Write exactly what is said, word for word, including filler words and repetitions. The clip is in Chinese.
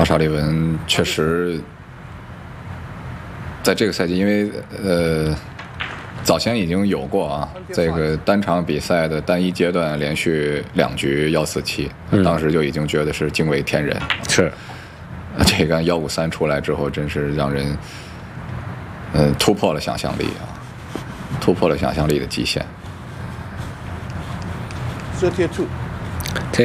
奥沙利文确实在这个赛季，因为呃早前已经有过啊，这个单场比赛的单一阶段连续两局幺四七，当时就已经觉得是惊为天人。 是， 这个幺五三出来之后，真是让人呃突破了想象力啊，突破了想象力的极限。 thirty-two